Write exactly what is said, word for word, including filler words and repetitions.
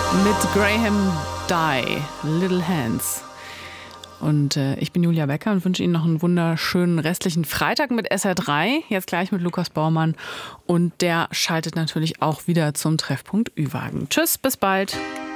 mit Graham Dye, Little Hands. Und äh, ich bin Julia Becker und wünsche Ihnen noch einen wunderschönen restlichen Freitag mit S R drei. Jetzt gleich mit Lukas Baumann. Und der schaltet natürlich auch wieder zum Treffpunkt Ü-Wagen. Tschüss, bis bald.